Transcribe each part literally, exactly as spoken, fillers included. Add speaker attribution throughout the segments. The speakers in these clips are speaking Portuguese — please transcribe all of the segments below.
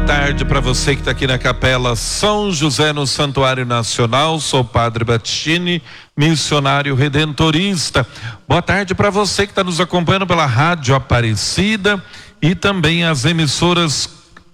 Speaker 1: tarde para você que está aqui na Capela São José no Santuário Nacional. Sou o Padre Battini, missionário redentorista. Boa tarde para você que está nos acompanhando pela Rádio Aparecida e também as emissoras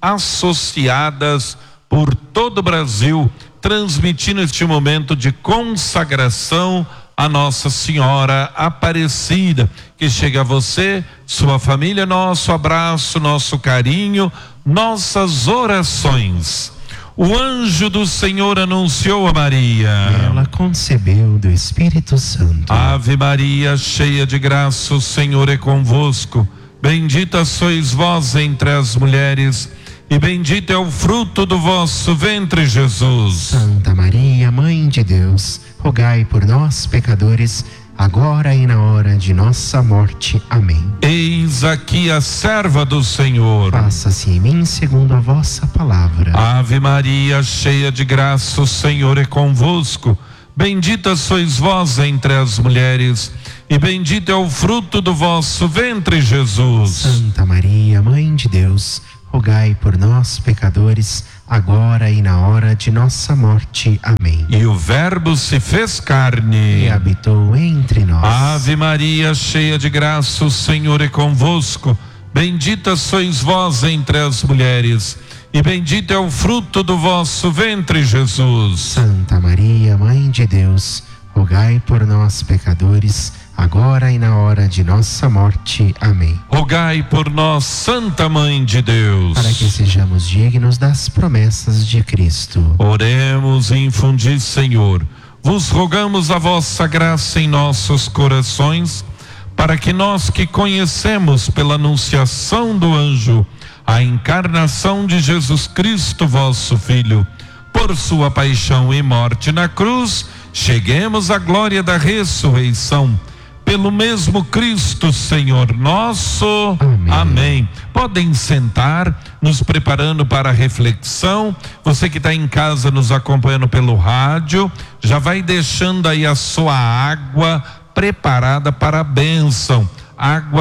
Speaker 1: associadas por todo o Brasil, transmitindo este momento de consagração a Nossa Senhora Aparecida, que chega a você, sua família, nosso abraço, nosso carinho, nossas orações. O anjo do Senhor anunciou a Maria.
Speaker 2: Ela concebeu do Espírito Santo.
Speaker 1: Ave Maria, cheia de graça, o Senhor é convosco. Bendita sois vós entre as mulheres, e bendito é o fruto do vosso ventre, Jesus.
Speaker 2: Santa Maria, Mãe de Deus, rogai por nós, pecadores, agora e na hora de nossa morte. Amém.
Speaker 1: Eis aqui a serva do Senhor.
Speaker 2: Faça-se em mim segundo a vossa palavra.
Speaker 1: Ave Maria, cheia de graça, o Senhor é convosco. Bendita sois vós entre as mulheres, e bendito é o fruto do vosso ventre, Jesus.
Speaker 2: Santa Maria, Mãe de Deus, rogai por nós, pecadores, agora e na hora de nossa morte. Amém.
Speaker 1: E o Verbo se fez carne
Speaker 2: e habitou entre nós.
Speaker 1: Ave Maria, cheia de graça, o Senhor é convosco. Bendita sois vós entre as mulheres, e bendito é o fruto do vosso ventre, Jesus.
Speaker 2: Santa Maria, Mãe de Deus, rogai por nós, pecadores, agora e na hora de nossa morte. Amém.
Speaker 1: Rogai por nós, Santa Mãe de Deus,
Speaker 2: para que sejamos dignos das promessas de Cristo.
Speaker 1: Oremos e infundi, Senhor, vos rogamos a vossa graça em nossos corações, para que nós que conhecemos pela anunciação do anjo a encarnação de Jesus Cristo, vosso Filho, por sua paixão e morte na cruz, cheguemos à glória da ressurreição. Pelo mesmo Cristo, Senhor nosso.
Speaker 2: Amém.
Speaker 1: Amém. Podem sentar, nos preparando para a reflexão. Você que está em casa nos acompanhando pelo rádio, já vai deixando aí a sua água preparada para a bênção. Água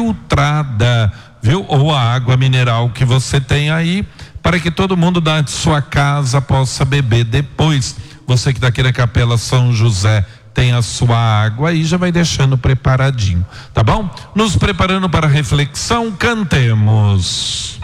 Speaker 1: filtrada, viu? Ou a água mineral que você tem aí, para que todo mundo da sua casa possa beber depois. Você que está aqui na Capela São José, tem a sua água aí, já vai deixando preparadinho, tá bom? Nos preparando para a reflexão, cantemos.